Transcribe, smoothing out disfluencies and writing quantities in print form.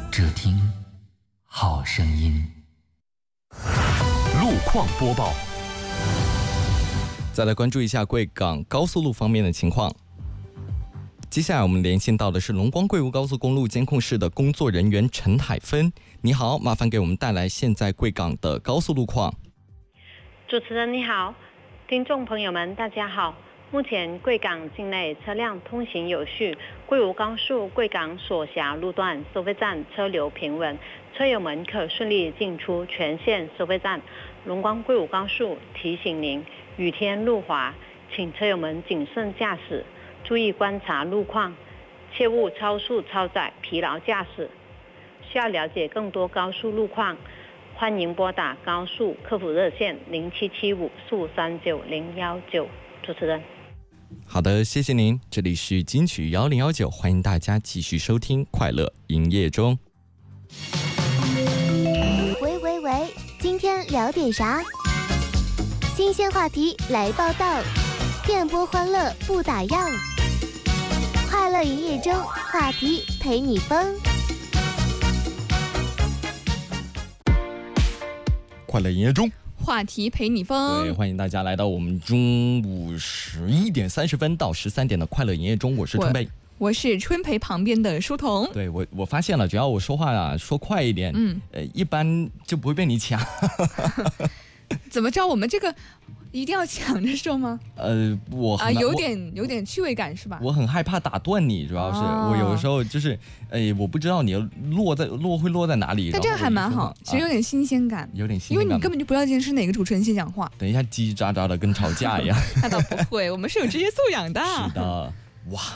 只听好声音。 路况播报。 再来关注一下贵港高速路方面的情况。接下来我们连线到的是龙光贵梧高速公路监控室的工作人员陈海芬。你好，麻烦给我们带来现在贵港的高速路况。 主持人你好，听众朋友们大家好。目前贵港境内车辆通行有序，贵梧高速贵港所辖路段收费站车流平稳，车友们可顺利进出全线收费站。龙光贵梧高速提醒您，雨天路滑，请车友们谨慎驾驶，注意观察路况，切勿超速超载疲劳驾驶。需要了解更多高速路况，欢迎拨打高速客服热线07754539-019。主持人。 好的，谢谢您。这里是金曲1019，欢迎大家继续收听快乐营业中。 喂，今天聊点啥？新鲜话题来报道，电波欢乐不打烊。快乐营业中，话题陪你疯。 快乐营业中， 话题陪你疯。 对，欢迎大家来到我们中午11点30分到13点的快乐营业中，我是春培。 我是春培旁边的书童。 对，我发现了，只要我说话啊说快一点，一般就不会被你抢。 怎么着？我们这个一定要抢着说吗？有点趣味感是吧？ 我很害怕打断你，主要是我有的时候就是，我不知道你会落在哪里。 但这个还蛮好，其实有点新鲜感， 有点新鲜感， 因为你根本就不要坚持哪个主持人先讲话。 等一下叽叽喳喳的跟吵架一样。 那倒不会，我们是有职业素养的。 是的，哇。